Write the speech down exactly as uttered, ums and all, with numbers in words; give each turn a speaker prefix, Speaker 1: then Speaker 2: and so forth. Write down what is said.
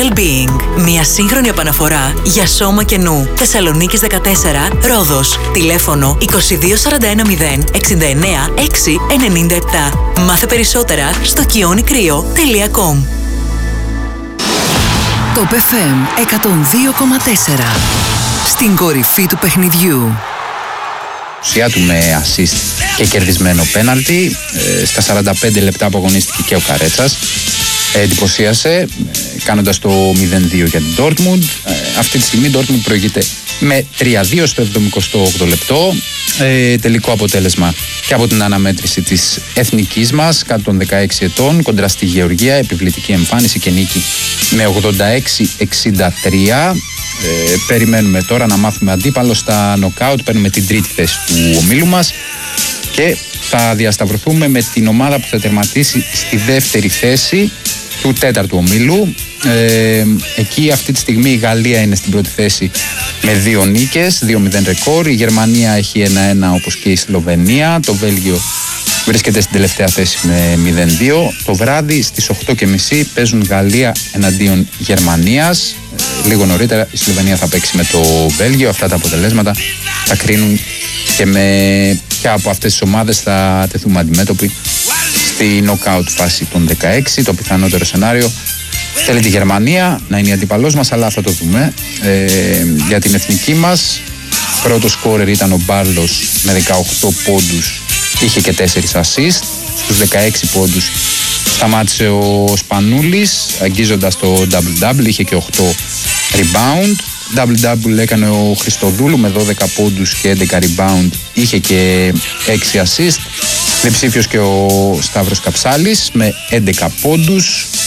Speaker 1: Well-being. Μια σύγχρονη επαναφορά για σώμα και νου. Θεσσαλονίκης δεκατέσσερα, Ρόδος. Τηλέφωνο είκοσι δύο σαράντα ένα μηδέν εξήντα εννέα έξι ενενήντα επτά. Μάθε περισσότερα στο kionikryo τελεία com.
Speaker 2: Top εφ εμ εκατόν δύο κόμμα τέσσερα. Στην κορυφή του παιχνιδιού.
Speaker 3: Ουσία του με assist και κερδισμένο πέναλτι. Ε, στα σαράντα πέντε λεπτά που αγωνίστηκε και ο Καρέτσας. Ε, εντυπωσίασε κάνοντας το μηδέν δύο για την Dortmund. Ε, αυτή τη στιγμή η Dortmund προηγείται με τρία δύο στο εβδομηκοστό όγδοο λεπτό. Ε, τελικό αποτέλεσμα και από την αναμέτρηση της εθνικής μας κάτω των δεκαέξι ετών κοντρα στη Γεωργία. Επιβλητική εμφάνιση και νίκη με ογδόντα έξι εξήντα τρία. Ε, περιμένουμε τώρα να μάθουμε αντίπαλο στα νοκάουτ. Παίρνουμε την τρίτη θέση του ομίλου μας και θα διασταυρωθούμε με την ομάδα που θα τερματίσει στη δεύτερη θέση του τέταρτου ομίλου. Ε, εκεί αυτή τη στιγμή η Γαλλία είναι στην πρώτη θέση με δύο νίκες, δύο μηδέν ρεκόρ. Η Γερμανία έχει ένα ένα όπως και η Σλοβενία. Το Βέλγιο βρίσκεται στην τελευταία θέση με μηδέν δύο. Το βράδυ στις οκτώ και μισή παίζουν Γαλλία εναντίον Γερμανίας. Ε, λίγο νωρίτερα η Σλοβενία θα παίξει με το Βέλγιο. Αυτά τα αποτελέσματα θα κρίνουν και με ποια από αυτές τις ομάδες θα τεθούμε αντιμέτωποι στη knockout φάση των δεκαέξι. Το πιθανότερο σενάριο θέλει τη Γερμανία να είναι η αντίπαλός μας, αλλά θα το δούμε. Ε, για την εθνική μας, πρώτο σκόρερ ήταν ο Μπάρλος με δεκαοκτώ πόντους, είχε και τέσσερις assist. Στους δεκαέξι πόντους σταμάτησε ο Σπανούλης, αγγίζοντας το double-double, είχε και οκτώ rebound. Double-double έκανε ο Χριστοδούλου με δώδεκα πόντους και έντεκα rebound, είχε και έξι assist. Διψήφιος και ο Σταύρος Καψάλης με έντεκα πόντους.